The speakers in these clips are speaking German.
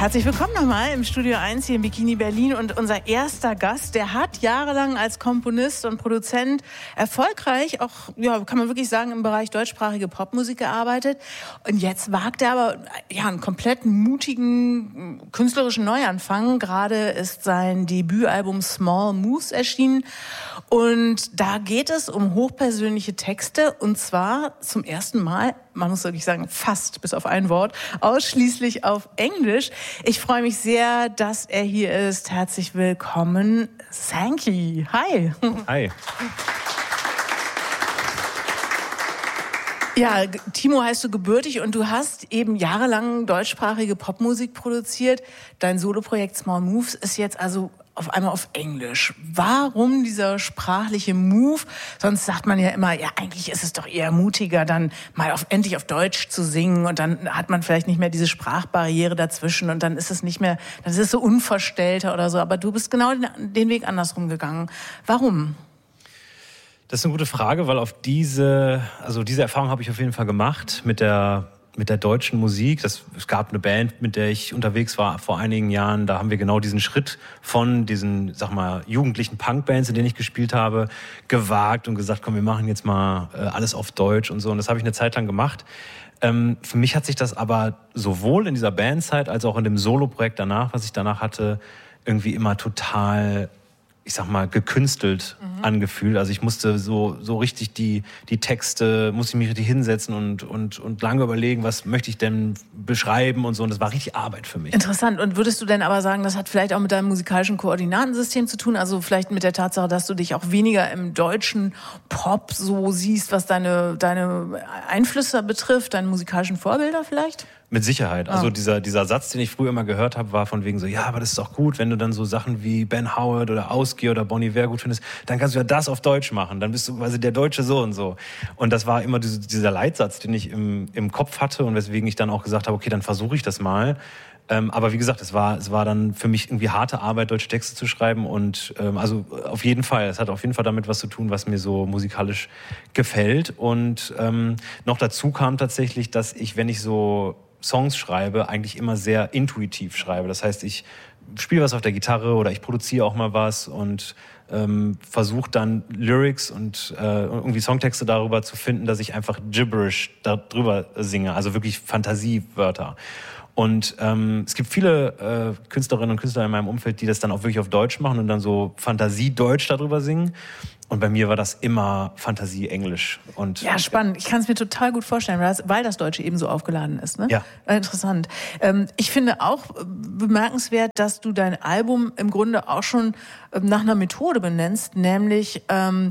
Herzlich willkommen nochmal im Studio 1 hier in Bikini Berlin. Und unser erster Gast, der hat jahrelang als Komponist und Produzent erfolgreich, auch, ja, kann man wirklich sagen, im Bereich deutschsprachige Popmusik gearbeitet. Und jetzt wagt er aber einen komplett mutigen künstlerischen Neuanfang. Gerade ist sein Debütalbum Small Moves erschienen. Und da geht es um hochpersönliche Texte. Und zwar zum ersten Mal, man muss wirklich sagen, fast bis auf ein Wort, ausschließlich auf Englisch. Ich freue mich sehr, dass er hier ist. Herzlich willkommen, Sankey. Hi. Hi. Ja, Timo heißt du gebürtig und du hast eben jahrelang deutschsprachige Popmusik produziert. Dein Soloprojekt Small Moves ist jetzt also auf einmal auf Englisch. Warum dieser sprachliche Move? Sonst sagt man ja immer, ja, eigentlich ist es doch eher mutiger, dann mal endlich auf Deutsch zu singen und dann hat man vielleicht nicht mehr diese Sprachbarriere dazwischen und dann ist es nicht mehr, dann ist es so unverstellter oder so. Aber du bist genau den Weg andersrum gegangen. Warum? Das ist eine gute Frage, weil diese Erfahrung habe ich auf jeden Fall gemacht mit der deutschen Musik. Es gab eine Band, mit der ich unterwegs war vor einigen Jahren. Da haben wir genau diesen Schritt von diesen, jugendlichen Punkbands, in denen ich gespielt habe, gewagt und gesagt, komm, wir machen jetzt mal alles auf Deutsch und so. Und das habe ich eine Zeit lang gemacht. Für mich hat sich das aber sowohl in dieser Bandzeit als auch in dem Soloprojekt danach, was ich danach hatte, irgendwie immer total, gekünstelt angefühlt. Also ich musste so richtig die Texte, musste ich mich richtig hinsetzen und lange überlegen, was möchte ich denn beschreiben und so. Und das war richtig Arbeit für mich. Interessant. Und würdest du denn aber sagen, das hat vielleicht auch mit deinem musikalischen Koordinatensystem zu tun? Also vielleicht mit der Tatsache, dass du dich auch weniger im deutschen Pop so siehst, was deine Einflüsse betrifft, deine musikalischen Vorbilder vielleicht? Mit Sicherheit. Also dieser Satz, den ich früher immer gehört habe, war von wegen so, ja, aber das ist doch gut, wenn du dann so Sachen wie Ben Howard oder Ausgier oder Bon Iver gut findest, dann kannst du ja das auf Deutsch machen. Dann bist du quasi der Deutsche so und so. Und das war immer dieser Leitsatz, den ich im Kopf hatte und weswegen ich dann auch gesagt habe, okay, dann versuche ich das mal. Aber wie gesagt, es war dann für mich irgendwie harte Arbeit, deutsche Texte zu schreiben und also auf jeden Fall, es hat auf jeden Fall damit was zu tun, was mir so musikalisch gefällt. Und noch dazu kam tatsächlich, dass ich, wenn ich so Songs schreibe, eigentlich immer sehr intuitiv schreibe. Das heißt, ich spiele was auf der Gitarre oder ich produziere auch mal was und versuche dann Lyrics und irgendwie Songtexte darüber zu finden, dass ich einfach Gibberish darüber singe, also wirklich Fantasiewörter. Und es gibt viele Künstlerinnen und Künstler in meinem Umfeld, die das dann auch wirklich auf Deutsch machen und dann so Fantasie-Deutsch darüber singen. Und bei mir war das immer Fantasie-Englisch. Ja, spannend. Ich kann es mir total gut vorstellen, weil das Deutsche eben so aufgeladen ist. Ne? Ja. Interessant. Ich finde auch bemerkenswert, dass du dein Album im Grunde auch schon nach einer Methode benennst, nämlich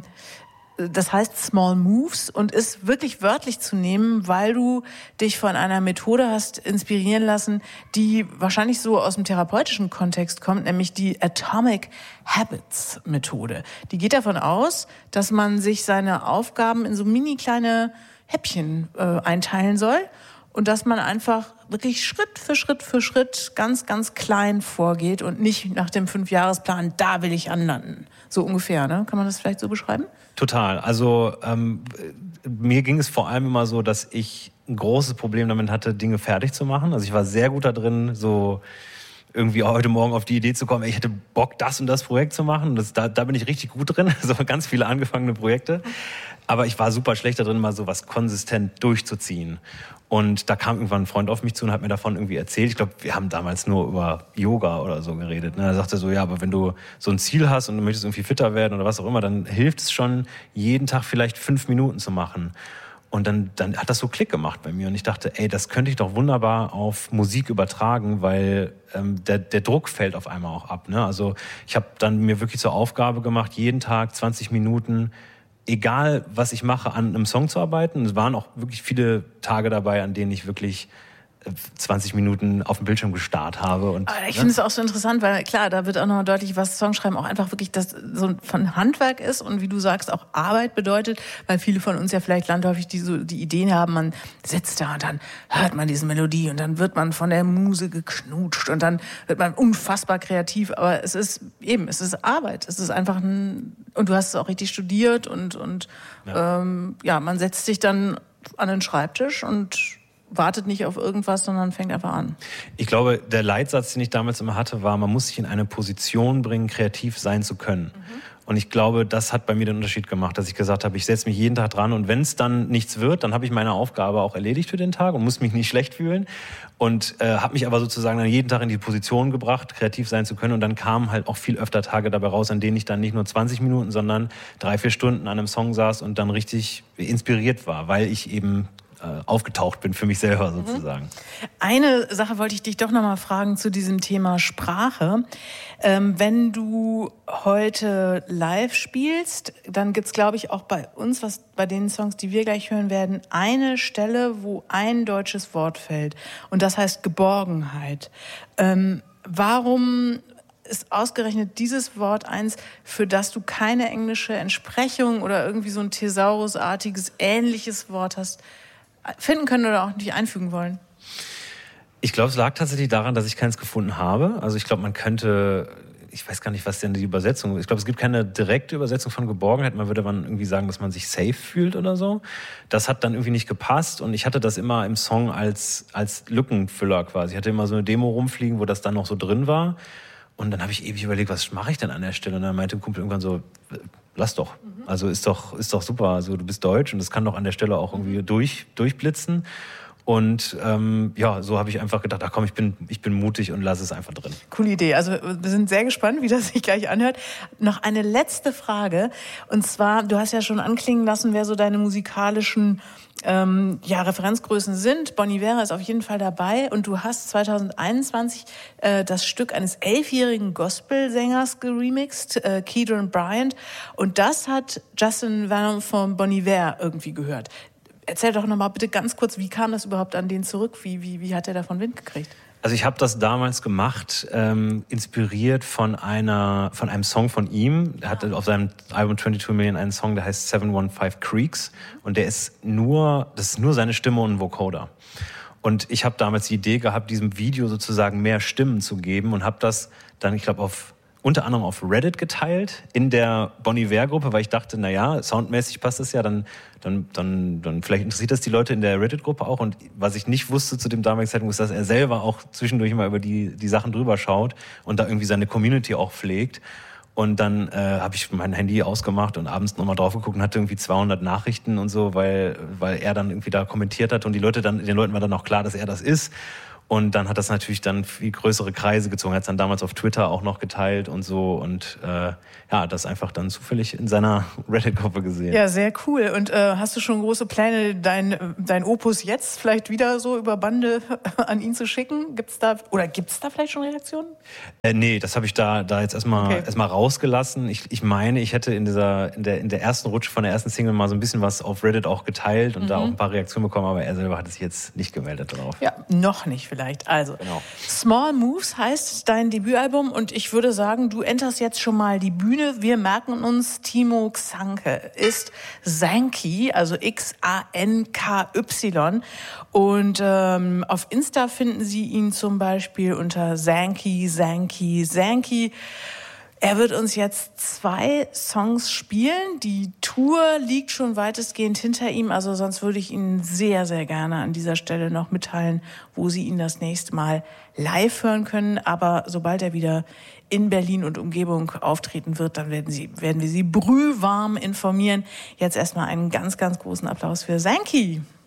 das heißt Small Moves und ist wirklich wörtlich zu nehmen, weil du dich von einer Methode hast inspirieren lassen, die wahrscheinlich so aus dem therapeutischen Kontext kommt, nämlich die Atomic Habits Methode. Die geht davon aus, dass man sich seine Aufgaben in so mini kleine Häppchen einteilen soll und dass man einfach wirklich Schritt für Schritt ganz, ganz klein vorgeht und nicht nach dem 5-Jahresplan, da will ich anlanden. So ungefähr, ne? Kann man das vielleicht so beschreiben? Total. Also mir ging es vor allem immer so, dass ich ein großes Problem damit hatte, Dinge fertig zu machen. Also ich war sehr gut da drin, so irgendwie heute Morgen auf die Idee zu kommen, ich hätte Bock, das und das Projekt zu machen. Da bin ich richtig gut drin, so ganz viele angefangene Projekte. Aber ich war super schlecht da drin, mal so was konsistent durchzuziehen. Und da kam irgendwann ein Freund auf mich zu und hat mir davon irgendwie erzählt. Ich glaube, wir haben damals nur über Yoga oder so geredet. Er sagte so, ja, aber wenn du so ein Ziel hast und du möchtest irgendwie fitter werden oder was auch immer, dann hilft es schon, jeden Tag vielleicht 5 Minuten zu machen. Und dann hat das so Klick gemacht bei mir. Und ich dachte, ey, das könnte ich doch wunderbar auf Musik übertragen, weil der Druck fällt auf einmal auch ab. Ne? Also ich habe dann mir wirklich zur Aufgabe gemacht, jeden Tag 20 Minuten, egal was ich mache, an einem Song zu arbeiten. Es waren auch wirklich viele Tage dabei, an denen ich wirklich 20 Minuten auf dem Bildschirm gestarrt habe. Und, ich finde es auch so interessant, weil klar, da wird auch nochmal deutlich, was Songschreiben auch einfach wirklich das so von Handwerk ist und wie du sagst, auch Arbeit bedeutet, weil viele von uns ja vielleicht landläufig die Ideen haben, man sitzt da und dann hört man diese Melodie und dann wird man von der Muse geknutscht und dann wird man unfassbar kreativ, aber es ist Arbeit, es ist einfach und du hast es auch richtig studiert und man setzt sich dann an den Schreibtisch und wartet nicht auf irgendwas, sondern fängt einfach an. Ich glaube, der Leitsatz, den ich damals immer hatte, war, man muss sich in eine Position bringen, kreativ sein zu können. Und ich glaube, das hat bei mir den Unterschied gemacht, dass ich gesagt habe, ich setze mich jeden Tag dran und wenn es dann nichts wird, dann habe ich meine Aufgabe auch erledigt für den Tag und muss mich nicht schlecht fühlen und habe mich aber sozusagen dann jeden Tag in die Position gebracht, kreativ sein zu können und dann kamen halt auch viel öfter Tage dabei raus, an denen ich dann nicht nur 20 Minuten, sondern 3-4 Stunden an einem Song saß und dann richtig inspiriert war, weil ich eben aufgetaucht bin für mich selber sozusagen. Eine Sache wollte ich dich doch noch mal fragen zu diesem Thema Sprache. Wenn du heute live spielst, dann gibt's, glaube ich, auch bei uns, bei den Songs, die wir gleich hören werden, eine Stelle, wo ein deutsches Wort fällt. Und das heißt Geborgenheit. Warum ist ausgerechnet dieses Wort eins, für das du keine englische Entsprechung oder irgendwie so ein Thesaurusartiges, ähnliches Wort hast, finden können oder auch nicht einfügen wollen? Ich glaube, es lag tatsächlich daran, dass ich keins gefunden habe. Also ich glaube, man könnte, ich weiß gar nicht, was denn die Übersetzung ist. Ich glaube, es gibt keine direkte Übersetzung von Geborgenheit. Man würde dann irgendwie sagen, dass man sich safe fühlt oder so. Das hat dann irgendwie nicht gepasst und ich hatte das immer im Song als Lückenfüller quasi. Ich hatte immer so eine Demo rumfliegen, wo das dann noch so drin war. Und dann habe ich ewig überlegt, was mache ich denn an der Stelle? Und dann meinte ein Kumpel irgendwann so, lass doch. Also ist doch super. Also du bist deutsch und das kann doch an der Stelle auch irgendwie durchblitzen. Und so habe ich einfach gedacht, ach komm, ich bin mutig und lass es einfach drin. Coole Idee. Also wir sind sehr gespannt, wie das sich gleich anhört. Noch eine letzte Frage. Und zwar, du hast ja schon anklingen lassen, wer so deine musikalischen Referenzgrößen sind. Bon Iver ist auf jeden Fall dabei. Und du hast 2021 das Stück eines 11-jährigen Gospelsängers geremixed, Kedron Bryant. Und das hat Justin Vernon von Bon Iver irgendwie gehört. Erzähl doch noch mal bitte ganz kurz, wie kam das überhaupt an den zurück? Wie hat er davon Wind gekriegt? Also ich habe das damals gemacht, inspiriert von einem Song von ihm. Er hatte auf seinem Album 22 Million einen Song, der heißt 715 Creeks. Und das ist nur seine Stimme und ein Vocoder. Und ich habe damals die Idee gehabt, diesem Video sozusagen mehr Stimmen zu geben und habe das dann, ich glaube, unter anderem auf Reddit geteilt, in der Bon Iver-Gruppe, weil ich dachte, naja, soundmäßig passt das ja, dann vielleicht interessiert das die Leute in der Reddit-Gruppe auch. Und was ich nicht wusste zu dem damaligen Zeitpunkt, ist, dass er selber auch zwischendurch immer über die Sachen drüber schaut und da irgendwie seine Community auch pflegt. Und dann habe ich mein Handy ausgemacht und abends nochmal drauf geguckt und hatte irgendwie 200 Nachrichten und so, weil er dann irgendwie da kommentiert hat und den Leuten war dann auch klar, dass er das ist. Und dann hat das natürlich dann viel größere Kreise gezogen. Er hat es dann damals auf Twitter auch noch geteilt und so. Und das einfach dann zufällig in seiner Reddit-Gruppe gesehen. Ja, sehr cool. Und hast du schon große Pläne, dein Opus jetzt vielleicht wieder so über Bande an ihn zu schicken? Gibt's da vielleicht schon Reaktionen? Nee, das habe ich da jetzt erstmal rausgelassen. Ich meine, ich hätte in der ersten Rutsche von der ersten Single mal so ein bisschen was auf Reddit auch geteilt und da auch ein paar Reaktionen bekommen. Aber er selber hat sich jetzt nicht gemeldet darauf. Ja, noch nicht vielleicht. Also, genau. Small Moves heißt dein Debütalbum und ich würde sagen, du enterst jetzt schon mal die Bühne. Wir merken uns, Timo Xanke ist Xanky, also Xanky. Und auf Insta finden Sie ihn zum Beispiel unter Xanky. Er wird uns jetzt 2 Songs spielen. Die Tour liegt schon weitestgehend hinter ihm. Also sonst würde ich Ihnen sehr, sehr gerne an dieser Stelle noch mitteilen, wo Sie ihn das nächste Mal live hören können. Aber sobald er wieder in Berlin und Umgebung auftreten wird, dann werden wir Sie brühwarm informieren. Jetzt erstmal einen ganz, ganz großen Applaus für Xanky.